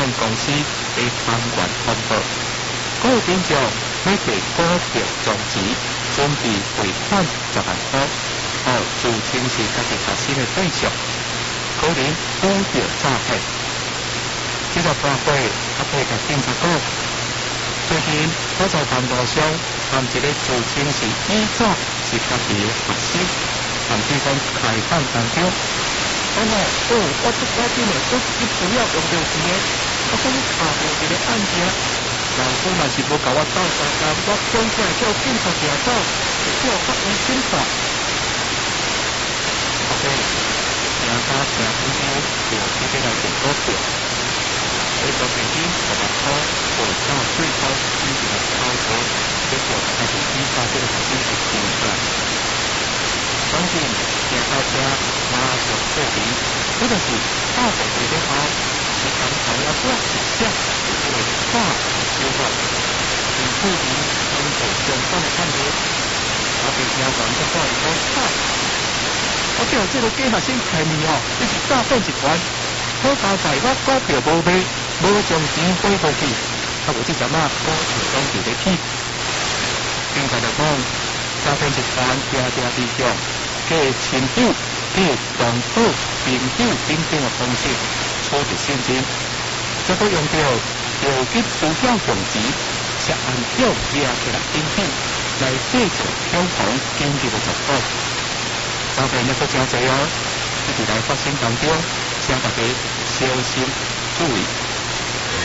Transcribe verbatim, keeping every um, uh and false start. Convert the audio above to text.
公司的监管通报。股民众每摕股票种子，准备汇款十万块，哦，自称是家己发生的对象，可能遇到诈骗。这个大会阿伯甲警察讲，最近我在网络上看一个自称是医生，是家己的学生，甚至讲开放当中。哦，哦，我出我今日都一主要用到钱的，我讲下户一个案件，老师若是无甲我斗相共，我赶快叫警察抓走，就叫法院审判。OK，请他请朋友就这边来做股票，这个平均十万块，回到最高一直来操作，结果开始激发这个学生的心态。相信听到这马上确定，这就是大部分的话，是刚才要做实践，就是为大修法，并处理通过相关的案例，我被听完之后以后大。我叫这个假学生开面哦，这是诈骗集团。好交代我股票无卖，无将钱汇过去，啊无这阵啊，股票拢就咧起。警察就讲，诈骗集团定定利用假亲友、假同伙、朋友等等的方式取得现金，再搁用到调集资料用钱，是按照抓起来等等来制造恐慌经济的状况。诈骗也搁真侪哦，一直来发生当中，请大家小心注意。